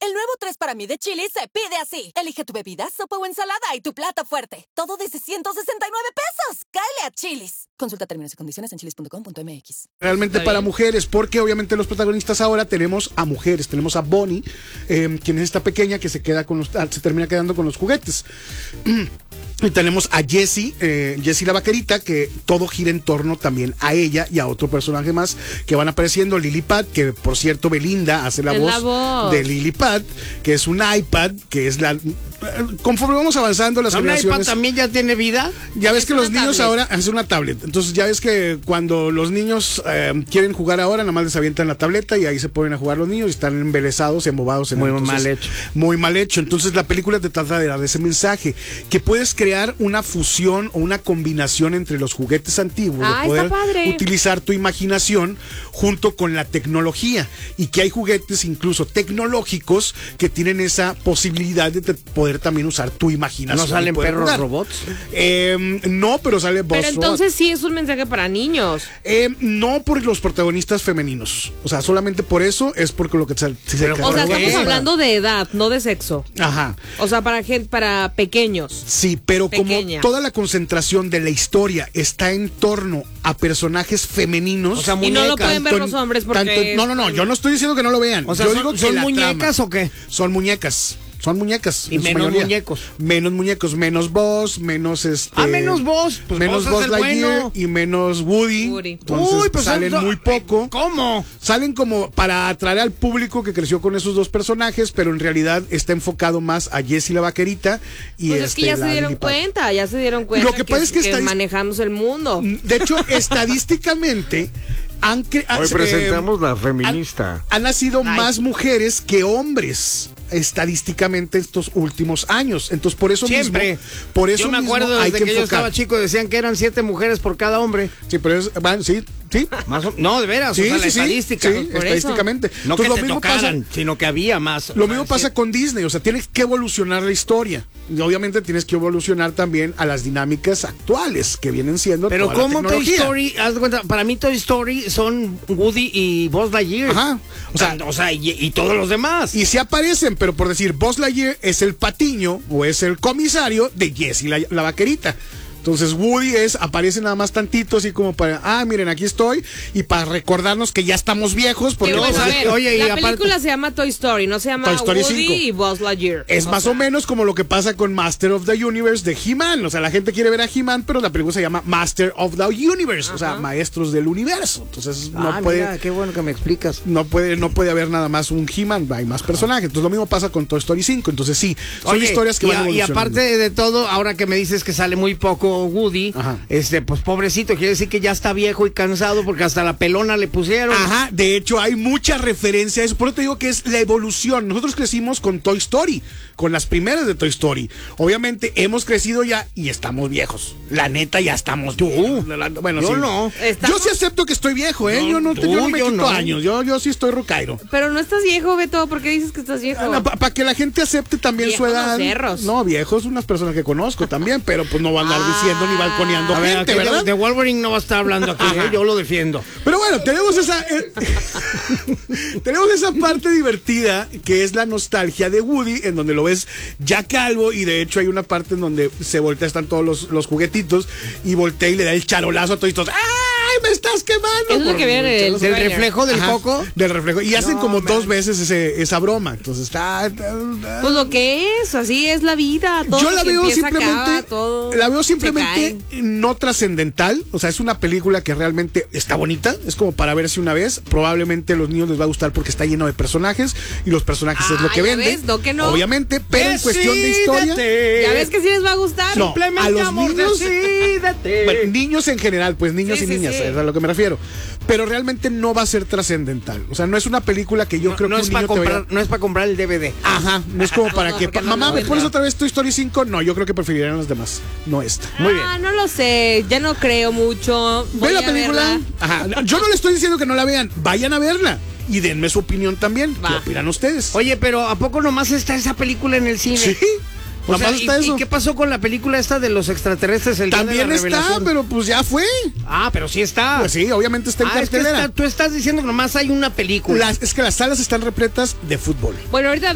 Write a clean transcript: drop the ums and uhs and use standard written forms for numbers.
El nuevo 3 para mí de Chili's se pide así. Elige tu bebida, sopa o ensalada y tu plato fuerte. Todo desde 169 pesos. ¡Cáele a Chili's! Consulta términos y condiciones en chili's.com.mx. Realmente para mujeres, porque obviamente los protagonistas ahora tenemos a mujeres. Tenemos a Bonnie, quien es esta pequeña que se termina quedando con los juguetes. Y tenemos a Jessie la vaquerita, que todo gira en torno también a ella y a otro personaje más que van apareciendo. Lily Pad, que por cierto Belinda hace la voz de Lily Pad, que es un iPad, que es la... Conforme vamos avanzando las generaciones... ¿Un iPad también ya tiene vida? Ya ves que los niños ahora... Es una tablet. Entonces ya ves que cuando los niños quieren jugar ahora, nada más les avientan la tableta y ahí se ponen a jugar los niños y están embelesados y embobados. Muy mal hecho. Muy mal hecho. Entonces la película te trata de dar ese mensaje, que puedes crear una fusión o una combinación entre los juguetes antiguos, de poder utilizar tu imaginación junto con la tecnología, y que hay juguetes incluso tecnológicos que tienen esa posibilidad de poder también usar tu imaginación. ¿No salen perros jugar. Robots? No, pero sale Boss Pero entonces sí es un mensaje para niños. No por los protagonistas femeninos, o sea, solamente por eso es porque lo que o sea, estamos hablando de edad, no de sexo. Ajá. O sea, para pequeños. Sí, pero como toda la concentración de la historia está en torno a personajes femeninos, o sea, y no lo pueden ver los hombres porque... No, yo no estoy diciendo que no lo vean. O sea, yo digo que ¿son muñecas o qué? Son muñecas. Son muñecas. Y menos muñecos. Menos muñecos, menos Buzz, menos menos Buzz. Pues menos Buzz Lightyear y menos Woody. Entonces pues salen muy poco. ¿Cómo? Salen como para atraer al público que creció con esos dos personajes, pero en realidad está enfocado más a Jessie la vaquerita y pues es que ya se dieron cuenta. Lo que pasa es que manejamos el mundo. De hecho, estadísticamente hoy presentamos la feminista. Han nacido más mujeres que hombres estadísticamente estos últimos años. Entonces por eso yo me acuerdo desde que yo estaba chico, decían que eran 7 mujeres por cada hombre. Sí, pero sí. No, de veras, sí, o sea, la estadística. Sí, estadísticamente. No que te tocaran, sino que había más. Lo mismo pasa con Disney, o sea, tienes que evolucionar la historia. Y obviamente tienes que evolucionar también a las dinámicas actuales que vienen siendo. Pero como Toy Story, haz de cuenta, para mí Toy Story son Woody y Buzz Lightyear. Ajá. O sea, y todos los demás. Y sí aparecen, pero por decir, Buzz Lightyear es el patiño o es el comisario de Jessie la vaquerita. Entonces Woody aparece nada más tantito, así como para, miren, aquí estoy, y para recordarnos que ya estamos viejos. Porque la película se llama Toy Story, no se llama Woody 5. Y Buzz Lightyear. Es más o menos como lo que pasa con Master of the Universe de He-Man. O sea, la gente quiere ver a He-Man, pero la película se llama Master of the Universe. Ajá. O sea, maestros del universo. Entonces no puede... Mira, qué bueno que me explicas. No puede haber nada más un He-Man, hay más personajes. Entonces lo mismo pasa con Toy Story 5. Entonces sí, son historias que van evolucionando. Y aparte de todo, ahora que me dices que sale muy poco Woody, pues pobrecito, quiere decir que ya está viejo y cansado porque hasta la pelona le pusieron. Ajá, de hecho hay mucha referencia a eso, por eso te digo que es la evolución. Nosotros crecimos con Toy Story, con las primeras de Toy Story. Obviamente hemos crecido ya y estamos viejos. La neta, ya estamos. Bueno, yo sí. No. Yo sí acepto que estoy viejo, ¿eh? Yo no me quito años. Yo sí estoy rucairo. Pero no estás viejo, Beto. ¿Por qué dices que estás viejo? Para que la gente acepte también su edad. No, viejos, unas personas que conozco también, pero pues no van a andar diciendo ni balconeando gente, ¿verdad? De Wolverine no va a estar hablando aquí, yo lo defiendo. Pero bueno, tenemos esa parte divertida que es la nostalgia de Woody, en donde lo ves ya calvo, y de hecho hay una parte en donde se voltea, están todos los juguetitos, y voltea y le da el charolazo a todos. ¡Ay, me estás quemando! Es lo que viene del reflejo del coco. Del reflejo. Y hacen como 2 veces esa broma. Entonces está... Pues lo que es, así es la vida. Todo yo la veo simplemente... todo la veo simplemente no trascendental. O sea, es una película que realmente está bonita. Es como para verse una vez. Probablemente a los niños les va a gustar porque está lleno de personajes. Y los personajes es lo que venden. ¿Ves? No, que no. Obviamente, pero en cuestión de historia... Ya ves que sí les va a gustar. No, a los niños... Bueno, niños en general, pues niños y niñas. Es a lo que me refiero. Pero realmente no va a ser trascendental. O sea, no es una película que yo creo que un niño no es para comprar el DVD. Ajá, no es como para que... Mamá, ¿me pones otra vez Toy Story 5? No, yo creo que preferirían las demás. No esta. Muy bien. No lo sé. Ya no creo mucho. ¿Ve la película? Ajá. Yo no le estoy diciendo que no la vean. Vayan a verla. Y denme su opinión también. ¿Qué opinan ustedes? Oye, pero ¿a poco nomás está esa película en el cine? Sí. O sea, ¿y qué pasó con la película esta de los extraterrestres? También está, pero pues ya fue. Pero sí está. Pues sí, obviamente está en cartelera. Tú estás diciendo que nomás hay una película. Es que las salas están repletas de fútbol. Bueno, ahorita